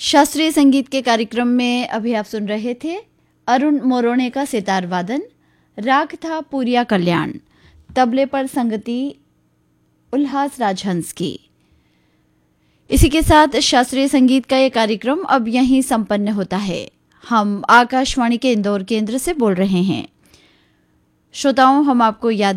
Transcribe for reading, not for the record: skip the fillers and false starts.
शास्त्रीय संगीत के कार्यक्रम में अभी आप सुन रहे थे अरुण मोरोणे का सितार वादन। राग था पूरिया कल्याण। तबले पर संगति उल्हास राजहंस की। इसी के साथ शास्त्रीय संगीत का ये कार्यक्रम अब यहीं संपन्न होता है। हम आकाशवाणी के इंदौर केंद्र से बोल रहे हैं। श्रोताओं, हम आपको याद